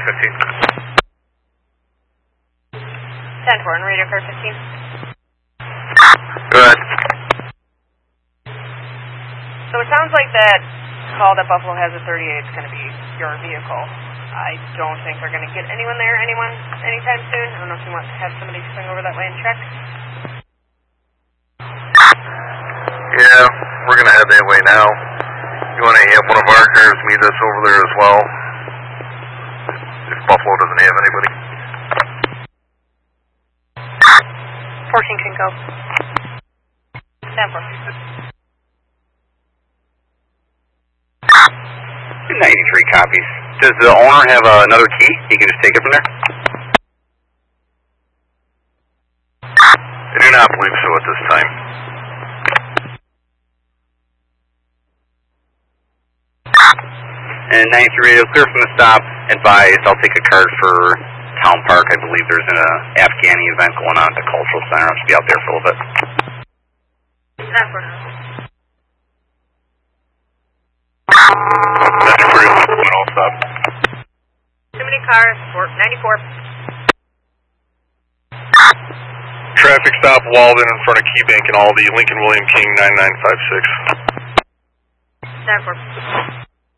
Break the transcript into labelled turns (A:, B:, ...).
A: 10-4 on radio car 15.
B: Go ahead.
A: So it sounds like that call that Buffalo has at 38 is going to be your vehicle. I don't think they're going to get anyone there anytime soon. I don't know if you want to have somebody swing over that way and check.
B: Yeah, we're going to head that way now. You want to have one of our cars meet us over there as well? If Buffalo doesn't have anybody.
A: 14 can go. 10-4.
C: 93 copies. Does the owner have another key? He can just take it from there?
B: I do not believe so at this time.
C: And 93 radio, clear from the stop. Advise, I'll take a card for Town Park. I believe there's an Afghani event going on at the Cultural Center. I'll just be out there for a little bit.
A: 10-4.
B: That's pretty much when I'll stop.
A: Too many cars, 94.
B: Traffic stop Walden in front of KeyBank and Aldi, Lincoln William King 9956.
A: 10-4.